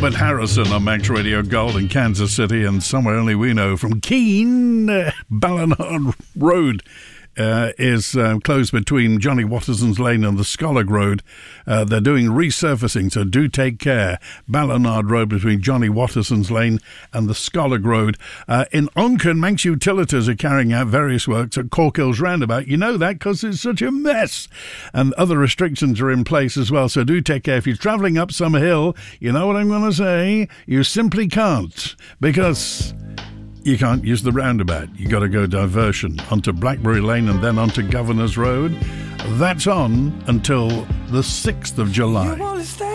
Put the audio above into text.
Albert Harrison on Max Radio Gold in Kansas City, and somewhere only we know from Keene, Ballard Road is closed between Johnny Watterson's Lane and the Scollard Road. They're doing resurfacing, so do take care. Ballard Road between Johnny Watterson's Lane and the Scollard Road. In Onchan, Manx Utilities are carrying out various works at Cork Hills Roundabout. You know that because it's such a mess. And other restrictions are in place as well, so do take care. If you're travelling up some hill, you know what I'm going to say? You simply can't, because you can't use the roundabout. You got to go diversion onto Blackberry Lane and then onto Governor's Road. That's on until the 6th of July.